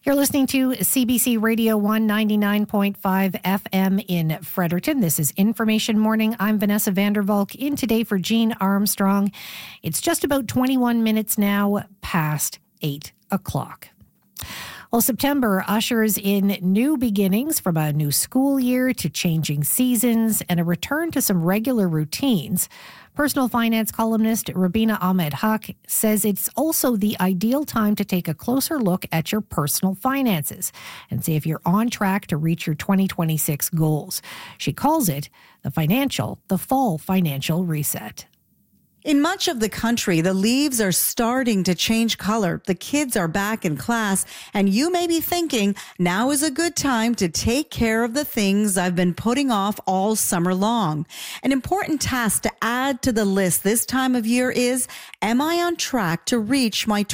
You're listening to CBC Radio 199.5 FM in Fredericton. This is Information Morning. I'm Vanessa Vandervalk, in today for Jean Armstrong. It's just about 21 minutes now past 8 o'clock. Well, September ushers in new beginnings, from a new school year to changing seasons and a return to some regular routines. Personal finance columnist Rubina Ahmed Haq says it's also the ideal time to take a closer look at your personal finances and see if you're on track to reach your 2026 goals. She calls it the fall financial reset. In much of the country, the leaves are starting to change color. The kids are back in class, and you may be thinking, now is a good time to take care of the things I've been putting off all summer long. An important task to add to the list this time of year is, am I on track to reach my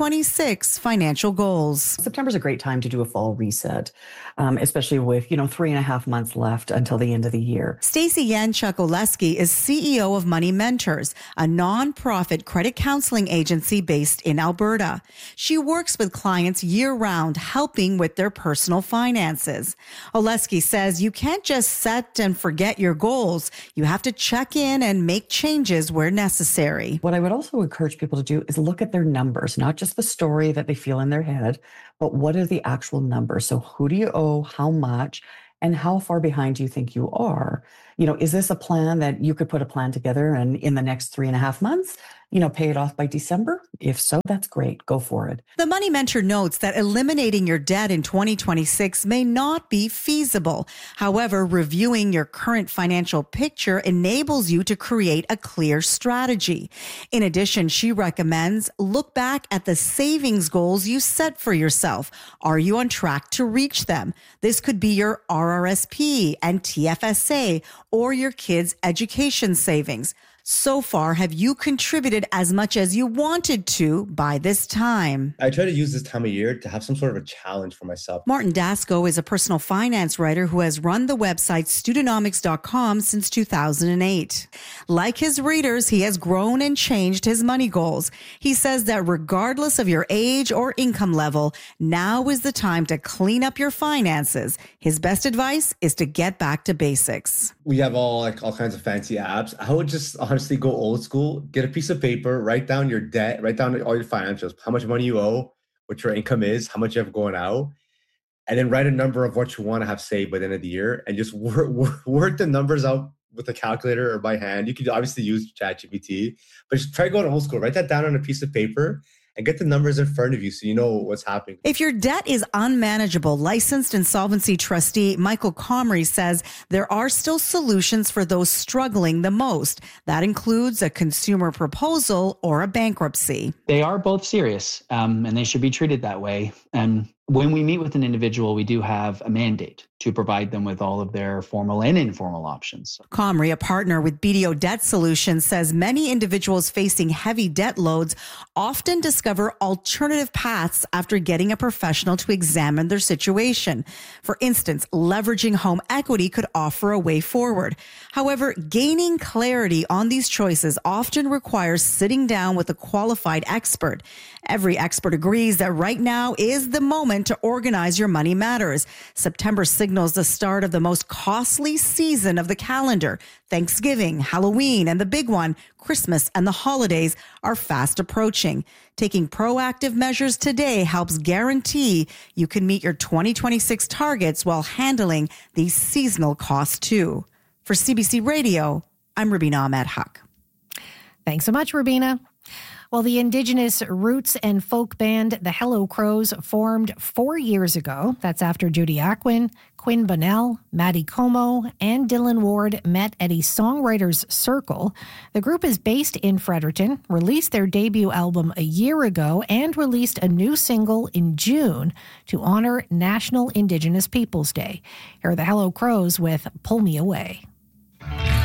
2026 financial goals? September's a great time to do a fall reset, especially with, 3.5 months left until the end of the year. Stacey Yanchuk-Oleski is CEO of Money Mentors, a nonprofit credit counseling agency based in Alberta. She works with clients year-round, helping with their personal finances. Oleski says you can't just set and forget your goals. You have to check in and make changes where necessary. What I would also encourage people to do is look at their numbers, not just the story that they feel in their head, but what are the actual numbers? So who do you owe, how much, and how far behind do you think you are? Is this a plan that you could put a plan together and in the next 3.5 months, pay it off by December? If so, that's great. Go for it. The Money Mentor notes that eliminating your debt in 2026 may not be feasible. However, reviewing your current financial picture enables you to create a clear strategy. In addition, she recommends look back at the savings goals you set for yourself. Are you on track to reach them? This could be your RRSP and TFSA or your kids' education savings. So far, have you contributed as much as you wanted to by this time? I try to use this time of year to have some sort of a challenge for myself. Martin Dasco is a personal finance writer who has run the website Studenomics.com since 2008. Like his readers, he has grown and changed his money goals. He says that regardless of your age or income level, now is the time to clean up your finances. His best advice is to get back to basics. We have all kinds of fancy apps. I would just honestly go old school, get a piece of paper, write down your debt, write down all your financials, how much money you owe, what your income is, how much you have going out, and then write a number of what you want to have saved by the end of the year and just work the numbers out with a calculator or by hand. You could obviously use ChatGPT, but just try going old school. Write that down on a piece of paper and get the numbers in front of you so you know what's happening. If your debt is unmanageable, licensed insolvency trustee Michael Comrie says there are still solutions for those struggling the most. That includes a consumer proposal or a bankruptcy. They are both serious, and they should be treated that way. And when we meet with an individual, we do have a mandate to provide them with all of their formal and informal options. Comrie, a partner with BDO Debt Solutions, says many individuals facing heavy debt loads often discover alternative paths after getting a professional to examine their situation. For instance, leveraging home equity could offer a way forward. However, gaining clarity on these choices often requires sitting down with a qualified expert. Every expert agrees that right now is the moment to organize your money matters. September signals the start of the most costly season of the calendar. Thanksgiving, Halloween, and the big one, Christmas and the holidays, are fast approaching. Taking proactive measures today helps guarantee you can meet your 2026 targets while handling these seasonal costs too. For CBC Radio, I'm Rubina Ahmed Haq. Thanks so much, Rubina. Well, the Indigenous roots and folk band, the Hello Crows, formed 4 years ago. That's after Judy Aquin, Quinn Bonnell, Maddie Como, and Dylan Ward met at a songwriters circle. The group is based in Fredericton, released their debut album a year ago, and released a new single in June to honor National Indigenous Peoples Day. Here are the Hello Crows with Pull Me Away.